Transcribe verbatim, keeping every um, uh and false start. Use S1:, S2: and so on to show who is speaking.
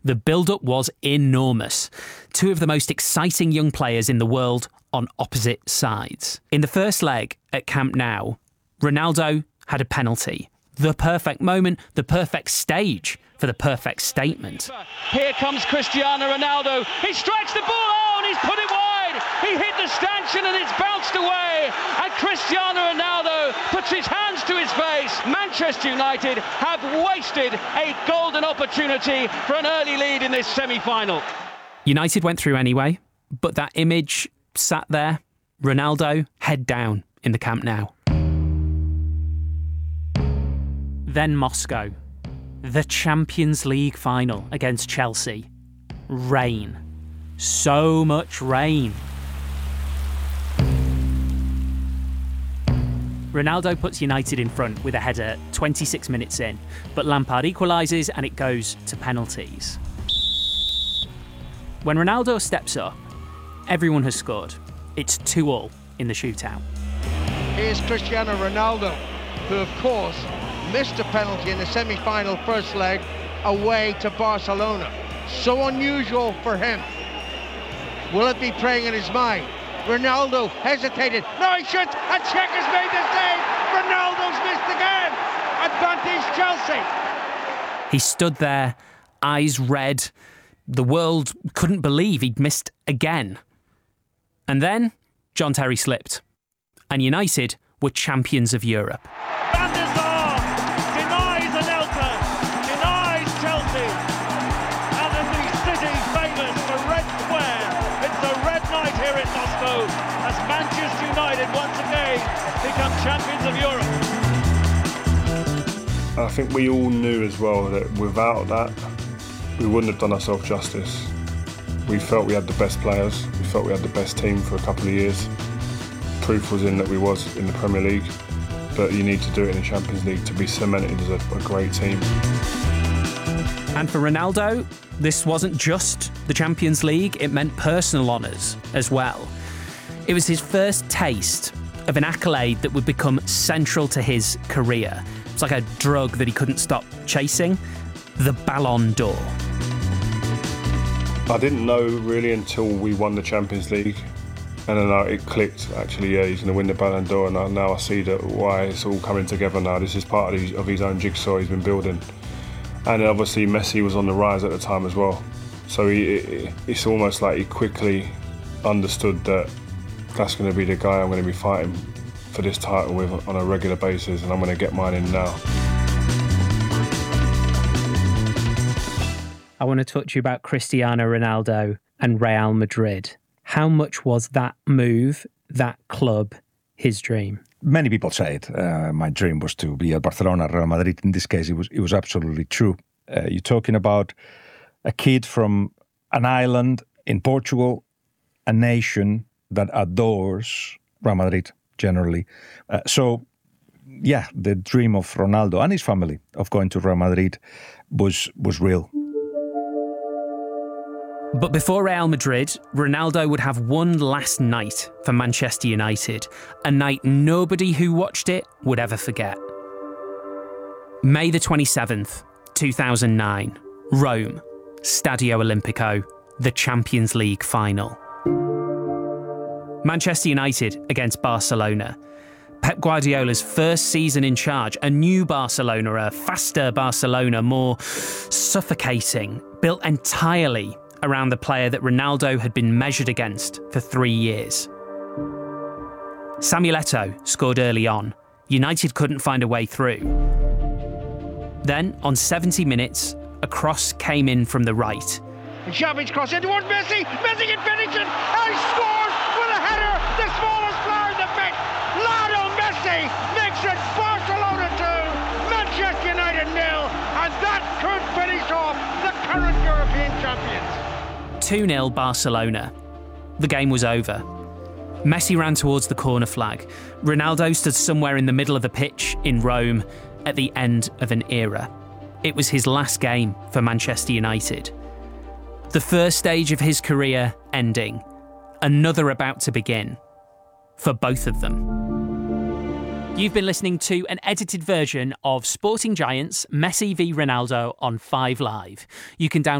S1: The build-up was enormous. Two of the most exciting young players in the world on opposite sides. In the first leg at Camp Nou, Ronaldo had a penalty. The perfect moment, the perfect stage for the perfect statement.
S2: Here comes Cristiano Ronaldo. He strikes the ball out and he's put it wide. He hit the stanchion and it's bounced away. And Cristiano Ronaldo puts his hands to his face. Manchester United have wasted a golden opportunity for an early lead in this semi-final.
S1: United went through anyway, but that image sat there. Ronaldo head down in the Camp Nou. Then Moscow. The Champions League final against Chelsea. Rain. So much rain. Ronaldo puts United in front with a header twenty-six minutes in, but Lampard equalises and it goes to penalties. When Ronaldo steps up, everyone has scored. It's two all in the shootout.
S3: Here's Cristiano Ronaldo, who of course missed a penalty in the semi-final first leg away to Barcelona. So unusual for him. Will it be playing in his mind? Ronaldo hesitated. No, he shoots, and Cech has made the save. Ronaldo's missed again. Advantage Chelsea.
S1: He stood there, eyes red. The world couldn't believe he'd missed again. And then John Terry slipped, and United were champions of Europe.
S4: Van der Sar denies Anelka, denies Chelsea, and as the city famous for Red Square, it's a red night here in Moscow as Manchester United once again become champions of Europe.
S5: I think we all knew as well that without that, we wouldn't have done ourselves justice. We felt we had the best players, we felt we had the best team for a couple of years. Proof was in that we was in the Premier League, but you need to do it in the Champions League to be cemented as a, a great team.
S1: And for Ronaldo, this wasn't just the Champions League, it meant personal honours as well. It was his first taste of an accolade that would become central to his career. It's like a drug that he couldn't stop chasing, the Ballon d'Or.
S5: I didn't know really until we won the Champions League, and then uh, it clicked. Actually, yeah, he's going to win the Ballon d'Or, and I, now I see that why it's all coming together now. This is part of his, of his own jigsaw he's been building, and then obviously Messi was on the rise at the time as well. So he, it, it's almost like he quickly understood that that's going to be the guy I'm going to be fighting for this title with on a regular basis, and I'm going to get mine in now.
S1: I want to talk to you about Cristiano Ronaldo and Real Madrid. How much was that move, that club, his dream?
S6: Many people say it. Uh, my dream was to be at Barcelona, Real Madrid. In this case, it was it was absolutely true. Uh, you're talking about a kid from an island in Portugal, a nation that adores Real Madrid generally. Uh, so, yeah, the dream of Ronaldo and his family of going to Real Madrid was was real.
S1: But before Real Madrid, Ronaldo would have one last night for Manchester United, a night nobody who watched it would ever forget. May the twenty-seventh, two thousand nine, Rome, Stadio Olimpico, the Champions League final. Manchester United against Barcelona. Pep Guardiola's first season in charge, a new Barcelona, a faster Barcelona, more suffocating, built entirely around the player that Ronaldo had been measured against for three years. Samuel Eto'o scored early on. United couldn't find a way through. Then, on seventy minutes, a cross came in from the right.
S3: And Xavi's cross in towards Messi. Messi can finish it. And he scores with a header. The smallest player in the pitch. Lionel Messi makes it Barcelona two, Manchester United nil, and that could finish off the current European champions.
S1: two nil Barcelona. The game was over. Messi ran towards the corner flag. Ronaldo stood somewhere in the middle of the pitch in Rome at the end of an era. It was his last game for Manchester United. The first stage of his career ending. Another about to begin. For both of them. You've been listening to an edited version of Sporting Giants Messi v Ronaldo on five live. You can download